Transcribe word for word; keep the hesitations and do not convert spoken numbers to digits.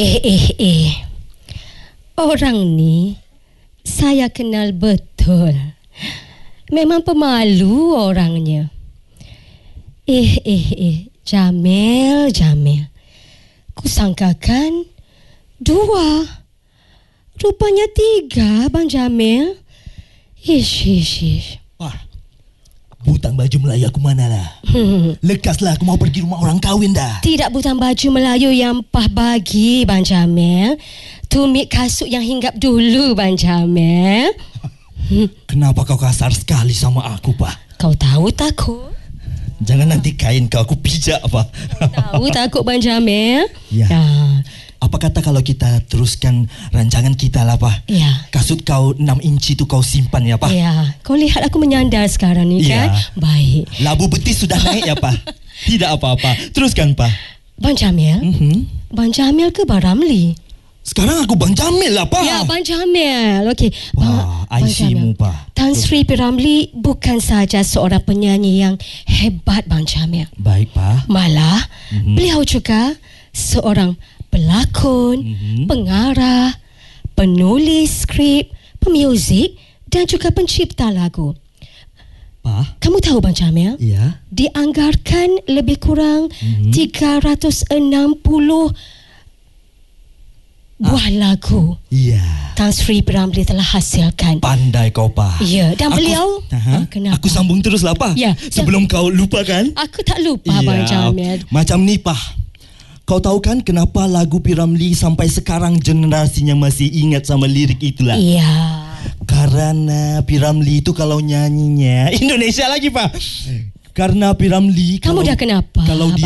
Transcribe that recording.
Eh, eh, eh. Orang ni saya kenal betul. Memang pemalu orangnya. Eh, eh, eh. Jamil, Jamil. Kusangkakan dua. Rupanya tiga, Bang Jamil. Ish, ish, ish. Wah, butang baju Melayu aku mana lah? Hmm. Lekaslah, aku mau pergi rumah orang kahwin dah. Tidak butang baju Melayu yang Pah bagi, Bang Jamil. Tumit kasut yang hinggap dulu, Bang Jamil. Kenapa kau kasar sekali sama aku, Pak? Kau tahu takut? Jangan nanti kain kau aku pijak, Pak. Tahu takut, Bang Jamil? Ya. ya. Apa kata kalau kita teruskan rancangan kita lah, Pak? Ya. Kasut kau enam inci tu kau simpan ya, Pak? Ya. Kau lihat aku menyandar sekarang ni, kan? Ya. Baik. Labu betis sudah naik ya, Pak? Tidak apa-apa. Teruskan, Pak. Bang Jamil? Mm-hmm. Bang Jamil ke Bang Ramli? Sekarang aku Bang Jamil lah, Pak. Ya, Bang Jamil. Okey. Wah, I see-mu, Pak. Tan Sri P. Ramli bukan sahaja seorang penyanyi yang hebat, Bang Jamil. Baik, Pak. Malah, mm-hmm. beliau juga seorang pelakon, mm-hmm. pengarah, penulis skrip, pemuzik dan juga pencipta lagu. Pak? Kamu tahu, Bang Jamil? Ya. Dianggarkan lebih kurang mm-hmm. tiga ratus enam puluh buah ah. lagu. Ya. Tan Sri P. Ramli telah hasilkan. Pandai kau, Pak. Ya, dan aku, beliau uh-huh. kenapa? Aku sambung teruslah, Pak. Ya. Sebelum ya. kau lupa, kan? Aku tak lupa, ya. Bang Jamil. Macam ni, Pak. Kau tahu kan kenapa lagu P. Ramli sampai sekarang generasinya masih ingat sama lirik itulah? Iya. Karena P. Ramli itu kalau nyanyinya Indonesia lagi, Pak. Karena P. Ramli Kamu kalau, dah kenapa? Kalau dia